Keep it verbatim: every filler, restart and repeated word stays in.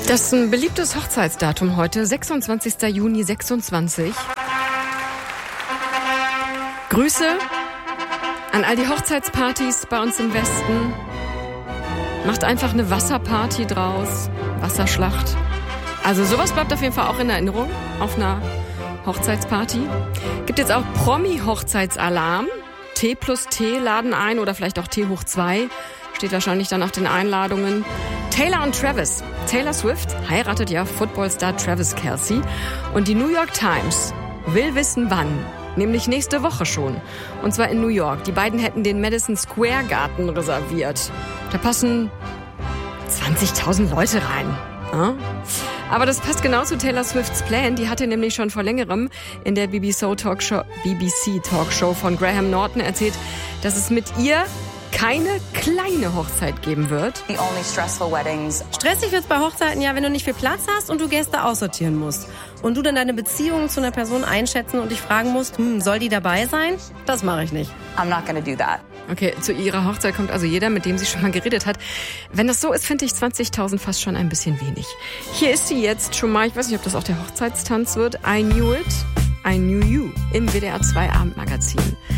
Das ist ein beliebtes Hochzeitsdatum heute, sechsundzwanzigster Juni sechsundzwanzig. Grüße an all die Hochzeitspartys bei uns im Westen. Macht einfach eine Wasserparty draus, Wasserschlacht. Also sowas bleibt auf jeden Fall auch in Erinnerung auf einer Hochzeitsparty. Gibt jetzt auch Promi-Hochzeitsalarm. T plus T laden ein oder vielleicht auch T hoch zwei. Steht wahrscheinlich dann auf den Einladungen. Taylor und Travis. Taylor Swift heiratet ja Footballstar Travis Kelce. Und die New York Times will wissen, wann. Nämlich nächste Woche schon. Und zwar in New York. Die beiden hätten den Madison Square Garden reserviert. Da passen zwanzigtausend Leute rein. Ja? Aber das passt genau zu Taylor Swifts Plan. Die hatte nämlich schon vor längerem in der B B C Talkshow, B B C Talkshow von Graham Norton erzählt, dass es mit ihr keine kleine Hochzeit geben wird. The only stressful weddings. Stressig wird's bei Hochzeiten ja, wenn du nicht viel Platz hast und du Gäste aussortieren musst. Und du dann deine Beziehung zu einer Person einschätzen und dich fragen musst, hm, soll die dabei sein? Das mache ich nicht. I'm not gonna do that. Okay, zu ihrer Hochzeit kommt also jeder, mit dem sie schon mal geredet hat. Wenn das so ist, finde ich zwanzigtausend fast schon ein bisschen wenig. Hier ist sie jetzt schon mal, ich weiß nicht, ob das auch der Hochzeitstanz wird, I Knew It, I Knew You im W D R zwei Abendmagazin.